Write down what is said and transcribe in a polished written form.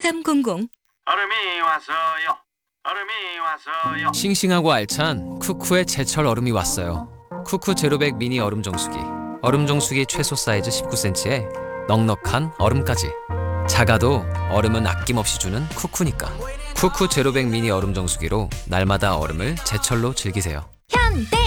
1300 얼음이 왔어요. 얼음이 왔어요. 싱싱하고 알찬 쿠쿠의 제철 얼음이 왔어요. 쿠쿠 제로백 미니 얼음 정수기. 얼음 정수기 최소 사이즈 19cm에 넉넉한 얼음까지. 작아도 얼음은 아낌없이 주는 쿠쿠니까. 쿠쿠 제로백 미니 얼음 정수기로 날마다 얼음을 제철로 즐기세요. 현대